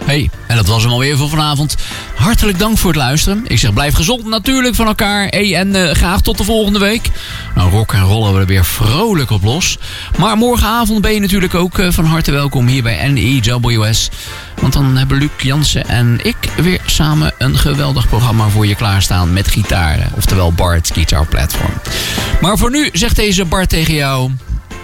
Hey, en dat was hem alweer voor vanavond. Hartelijk dank voor het luisteren. Ik zeg blijf gezond natuurlijk van elkaar. Hey, en graag tot de volgende week. Nou, rock en rollen we er weer vrolijk op los. Maar morgenavond ben je natuurlijk ook van harte welkom hier bij NEWS. Want dan hebben Luc Jansen en ik weer samen een geweldig programma voor je klaarstaan met gitaren. Oftewel Bart Guitar Platform. Maar voor nu zegt deze Bart tegen jou...